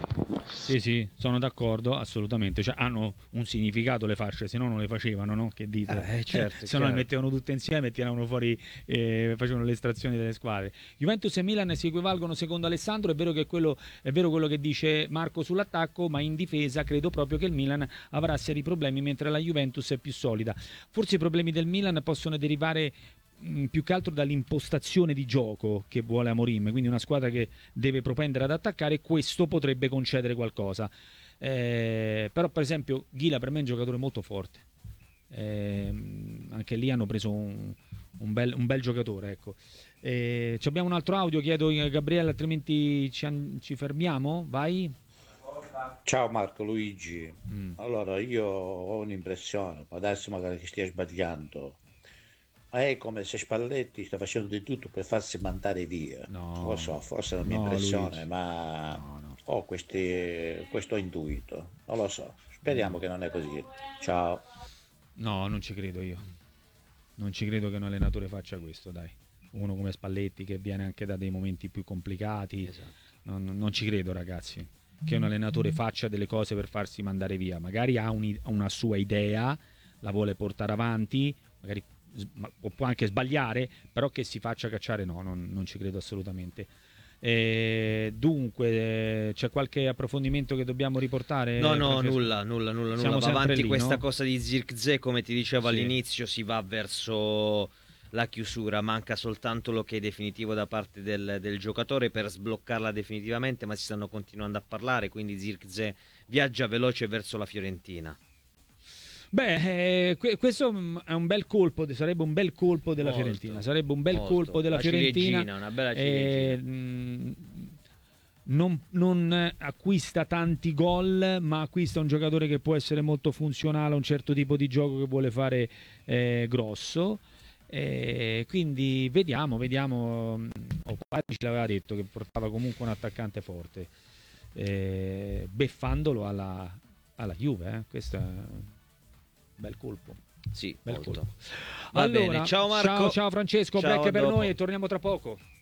Sì, sì, sono d'accordo, assolutamente. Cioè, hanno un significato le fasce, se no non le facevano, no? Che dite? Certo, è Se no le chiaro. mettevano tutte insieme e tiravano fuori, facevano le estrazioni delle squadre. Juventus e Milan si equivalgono secondo Alessandro, è vero quello che dice Marco sull'attacco, ma in difesa credo proprio che il Milan avrà seri problemi, mentre la Juventus è più solida. Forse i problemi del Milan possono derivare più che altro dall'impostazione di gioco che vuole Amorim, quindi una squadra che deve propendere ad attaccare, questo potrebbe concedere qualcosa. Però per esempio Ghila per me è un giocatore molto forte. Anche lì hanno preso un bel giocatore, ecco. Abbiamo un altro audio, chiedo a Gabriele, altrimenti ci fermiamo. Vai. Ciao Marco Luigi, Mm. allora io ho un'impressione, può darsi magari che stia sbagliando, ma è come se Spalletti sta facendo di tutto per farsi mandare via. Non lo No, so, forse è la mia no, impressione, Luigi. ma No, no. ho questo intuito, non lo so, speriamo No. che non è così. Ciao. No, non ci credo io. Non ci credo che un allenatore faccia questo, dai. Uno come Spalletti che viene anche da dei momenti più complicati. Esatto. Non ci credo, ragazzi, che un allenatore faccia delle cose per farsi mandare via. Magari ha una sua idea, la vuole portare avanti, magari può anche sbagliare, però che si faccia cacciare no, non ci credo assolutamente. Dunque, c'è qualche approfondimento che dobbiamo No, riportare, no, Francesco? nulla, nulla, nulla, nulla. Siamo Va sempre avanti lì, questa no? cosa di Zirkzee, come ti dicevo Sì. all'inizio, si va verso la chiusura. Manca soltanto l'ok definitivo da parte del giocatore per sbloccarla definitivamente, ma si stanno continuando a parlare, quindi Zirkzee viaggia veloce verso la Fiorentina. Beh, questo è un bel colpo, sarebbe un bel colpo della Fiorentina, Molto, sarebbe un bel colpo molto. della La Fiorentina. ciliegina, una bella eh, ciliegina. mh, non acquista tanti gol, ma acquista un giocatore che può essere molto funzionale a un certo tipo di gioco che vuole fare grosso. Quindi vediamo, vediamo. Parri ce l'aveva detto che portava comunque un attaccante forte, beffandolo alla Juve. Questo è un bel colpo. Sì, Bel molto. colpo. Va bene, Allora, ciao ciao, Marco. ciao Francesco, Ciao, break a per noi dopo. e torniamo tra poco.